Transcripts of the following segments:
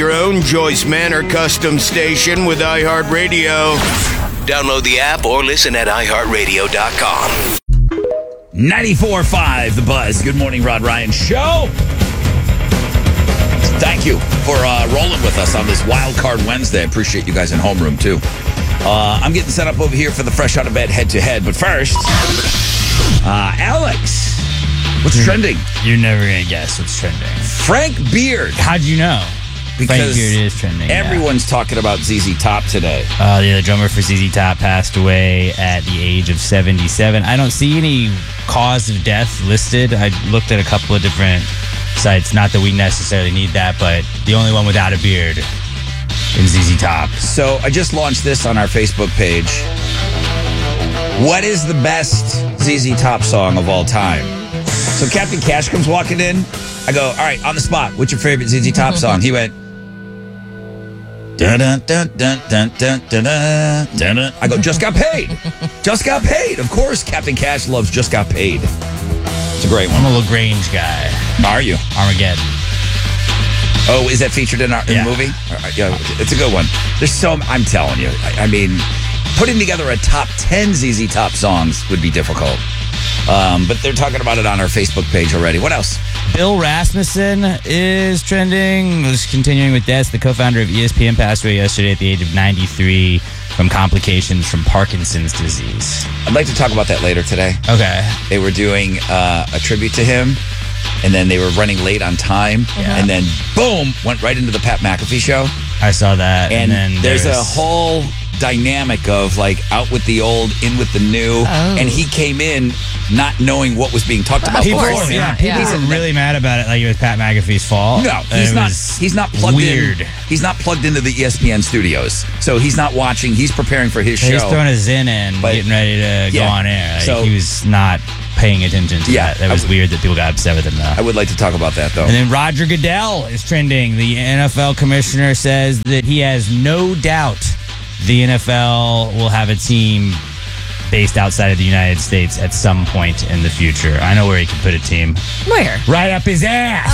your own Joyce Manor custom station with iHeartRadio. Download the app or listen at iHeartRadio.com. 94.5 The Buzz. Good morning, Rod Ryan Show. Thank you for rolling with us on this Wild Card Wednesday. I appreciate you guys in homeroom, too. I'm getting set up over here for the Fresh Out of Bed head-to-head. But first, Alex, what's trending? You're never going to guess what's trending. Frank Beard. How'd you know? Because Frank Beard is trending. Everyone's talking about ZZ Top today. The drummer for ZZ Top passed away at the age of 77. I don't see any cause of death listed. I looked at a couple of different sites. Not that we necessarily need that, but the only one without a beard in ZZ Top. So I just launched this on our Facebook page. What is the best ZZ Top song of all time? So Captain Cash comes walking in. I go, all right, on the spot, what's your favorite ZZ Top song? He went, dun dun dun dun dun dun dun dun. I go, Just Got Paid. Just Got Paid. Of course, Captain Cash loves Just Got Paid. It's a great one. I'm a LaGrange guy. Are you? Armageddon. Oh, is that featured in the movie? Yeah, it's a good one. There's I'm telling you. I mean, putting together a top 10 ZZ Top songs would be difficult. But they're talking about it on our Facebook page already. What else? Bill Rasmussen is trending. Just continuing with deaths. The co-founder of ESPN passed away yesterday at the age of 93 from complications from Parkinson's disease. I'd like to talk about that later today. Okay. They were doing a tribute to him, and then they were running late on time, and then boom, went right into the Pat McAfee show. I saw that. And then there's a whole dynamic of like out with the old, in with the new, and he came in not knowing what was being talked about. People before. were really mad about it, like it was Pat McAfee's fault. No, he's not. He's not plugged weird. in. He's not plugged into the ESPN studios, so he's not watching. He's preparing for his show. He's throwing a Zen in, getting ready to go on air. Like, so he was not paying attention to that. That was weird that people got upset with him, though. I would like to talk about that, though. And then Roger Goodell is trending. The NFL commissioner says that he has no doubt the NFL will have a team based outside of the United States at some point in the future. I know where he could put a team. Where? Right up his ass.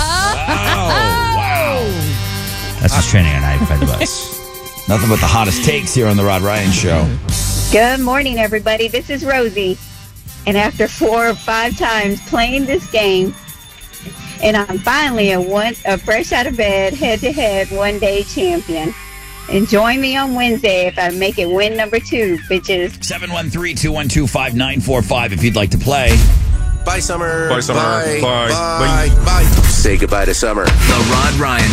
Wow. That's what's trending on 95 The Bus. Nothing but the hottest takes here on the Rod Ryan Show. Good morning, everybody. This is Rosie. And after 4 or 5 times playing this game, and I'm finally a fresh out of bed, head-to-head, one-day champion. And join me on Wednesday if I make it win number 2, bitches. 713-212-5945 if you'd like to play. Bye, Summer. Bye, Summer. Bye. Bye. Bye. Bye. Say goodbye to Summer. The Rod Ryan